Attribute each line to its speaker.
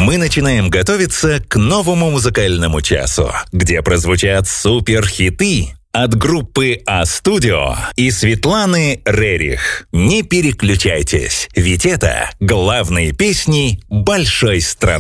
Speaker 1: Мы начинаем готовиться к новому музыкальному часу, где прозвучат суперхиты от группы А-Студио и Светланы Рерих. Не переключайтесь, ведь это главные песни большой страны.